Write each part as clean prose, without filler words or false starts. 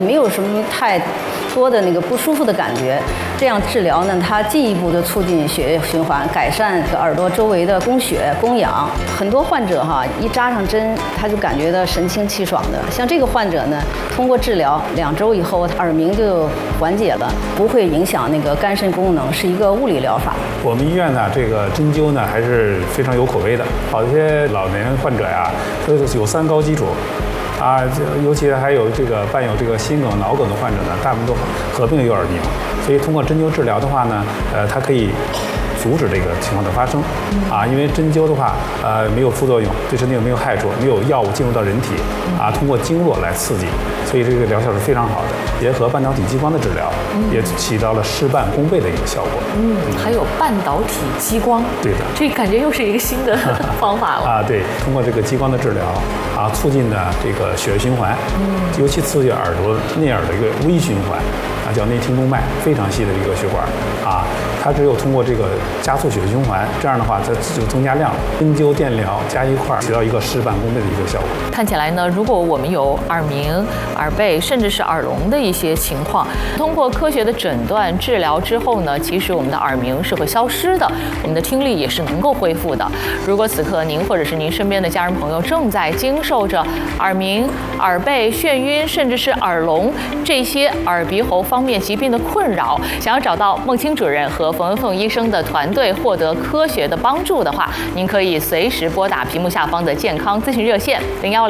没有什么太多的那个不舒服的感觉。这样治疗呢，它进一步的促进血液循环，改善耳朵周围的供血供氧。很多患者一扎上针，他就感觉到神清气爽的。像这个患者呢，通过治疗2周以后，耳鸣就缓解了，不会影响那个肝肾功能，是一个物理疗法。 我们医院呢，这个针灸呢还是非常有口碑的。好一些老年患者呀，都有3高基础。尤其还有伴有心梗、脑梗的患者呢，大部分都合并有耳鸣，所以通过针灸治疗的话呢，它可以阻止这个情况的发生。因为针灸的话，没有副作用，对身体没有害处，没有药物进入到人体，通过经络来刺激，所以这个疗效是非常好的。结合半导体激光的治疗，也起到了事半功倍的一个效果。 还有半导体激光， 对的， 这感觉又是一个新的方法了。 对，通过这个激光的治疗，促进的这个血液循环，尤其刺激耳朵内耳的一个微循环，叫内听动脉，非常细的一个血管，它只有通过这个加速血液循环，这样的话它就增加量，针灸电疗加一块，起到一个事半功倍的一个效果。 看起来呢，如果我们有耳鸣、耳背，甚至是耳聋的一些情况，通过科学的诊断治疗之后呢，其实我们的耳鸣是会消失的，我们的听力也是能够恢复的。如果此刻您或者是您身边的家人朋友正在经受着耳鸣、耳背、眩晕，甚至是耳聋这些耳鼻喉方面疾病的困扰，想要找到孟青主任和冯文凤医生的团队获得科学的帮助的话，您可以随时拨打屏幕下方的健康咨询热线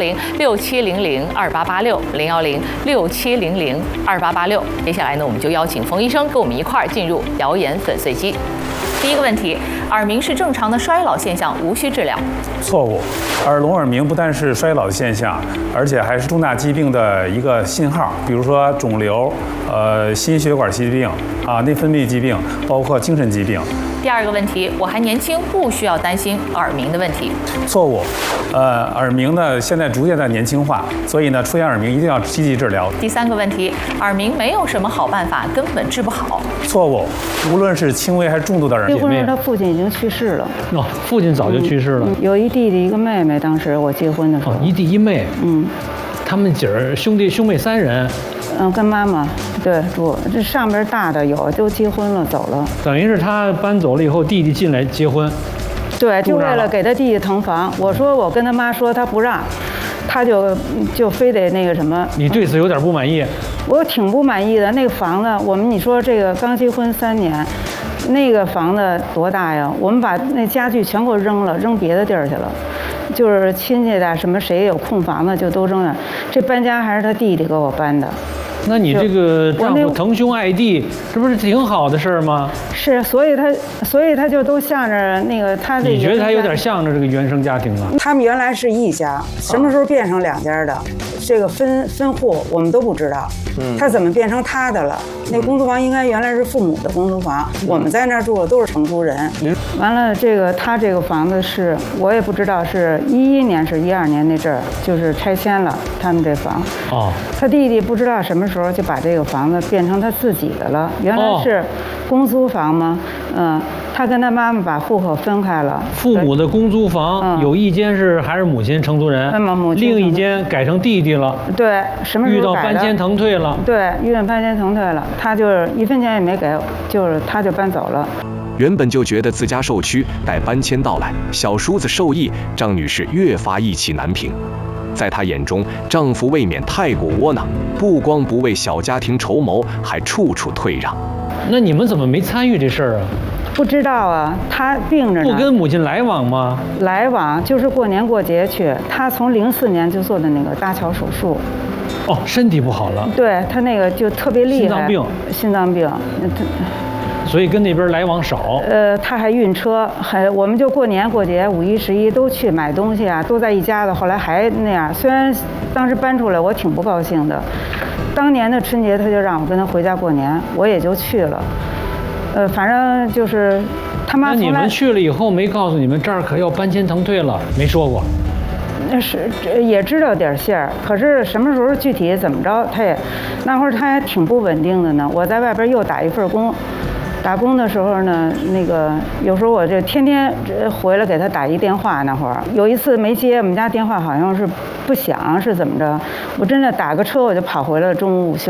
010-6700-2886，010-6700-2886。接下来呢，我们就邀请冯医生跟我们一块儿进入谣言粉碎机。第一个问题，耳鸣是正常的衰老现象，无需治疗。 错误，耳聋耳鸣不但是衰老的现象，而且还是重大疾病的一个信号，比如说肿瘤、心血管疾病内分泌疾病，包括精神疾病。 第二个问题，我还年轻，不需要担心耳鸣的问题。 错误，耳鸣呢现在逐渐在年轻化，所以呢出现耳鸣一定要积极治疗。 第三个问题，耳鸣没有什么好办法，根本治不好。 错误，无论是轻微还是重度的耳鸣， 结婚时他父亲已经去世了。 父亲早就去世了。 有一弟弟一个妹妹，当时我结婚的时候。 一弟一妹。他们姐儿兄妹3人。 跟妈妈对住，这上边大的有都结婚了走了。 等于是他搬走了以后，弟弟进来结婚。 对，就为了给他弟弟腾房。我说我跟他妈说，他不让，他就非得那个什么。 你对此有点不满意？ 我挺不满意的。那个房子，你说这个刚结婚3年，那个房子多大呀？我们把那家具全给我扔了，扔别的地儿去了。就是亲戚的什么谁有空房子就都扔了。这搬家还是他弟弟给我搬的。 那你这个丈夫疼兄爱弟，这不是挺好的事儿吗？ 是，所以他就都向着那个他。 你觉得他有点向着这个原生家庭吗？ 他们原来是一家，什么时候变成2家的？这个分户我们都不知道。他怎么变成他的了？那公租房应该原来是父母的公租房，我们在那儿住的都是承租人。完了，他这个房子是我也不知道是11年是12年那阵儿，就是拆迁了他们这房。他弟弟不知道什么时候就把这个房子变成他自己的了，原来是公租房吗？他跟他妈妈把户口分开了。 父母的公租房有一间是还是母亲承租人，另一间改成弟弟了。 对，什么时候改的？ 遇到搬迁腾退了。 对，遇到搬迁腾退了，他就是1分钱也没给，他就搬走了。 原本就觉得自家受屈，待搬迁到来，小叔子受益，张女士越发意气难平。在她眼中，丈夫未免太过窝囊，不光不为小家庭筹谋，还处处退让。 那你们怎么没参与这事儿啊？ 不知道啊，他病着呢。 不跟母亲来往吗？ 来往就是过年过节去。他从04年就做的那个搭桥手术。 身体不好了。 对，他那个就特别厉害。心脏病。 所以跟那边来往少。 他还运车，我们就过年过节、5、1、11都去买东西啊，都在一家子。后来还那样，虽然当时搬出来，我挺不高兴的。当年的春节，他就让我跟他回家过年，我也就去了。反正就是他妈。那你们去了以后没告诉你们这儿可要搬迁腾退了？没说过。 那是也知道点线儿，可是什么时候具体怎么着，他也那会儿他还挺不稳定的呢。我在外边又打一份工， 打工的时候呢，有时候我就天天回来给他打一电话。那会儿有一次没接，我们家电话好像是不响，是怎么着？我真的打个车我就跑回了中午午休。